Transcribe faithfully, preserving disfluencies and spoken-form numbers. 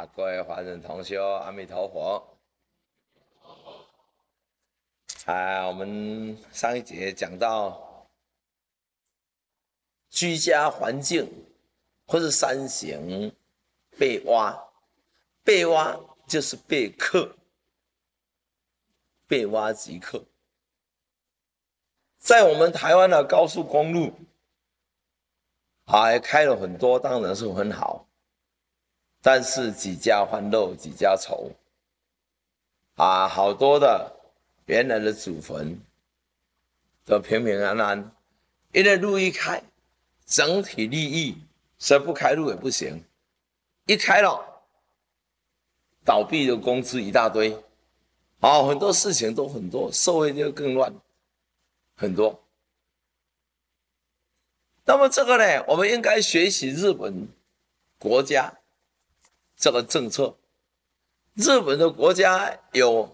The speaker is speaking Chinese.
啊，各位华人同修，阿弥陀佛。啊，我们上一节讲到居家环境或是山形被挖，被挖就是被克，被挖即克。在我们台湾的高速公路，啊，开了很多，当然是很好，但是几家欢乐几家愁，啊，好多的原来的祖坟都平平安安，因为路一开，整体利益，谁不开路也不行，一开了，倒闭的公司一大堆，啊，很多事情都很多，社会就更乱，很多。那么这个呢，我们应该学习日本国家这个政策。日本的国家有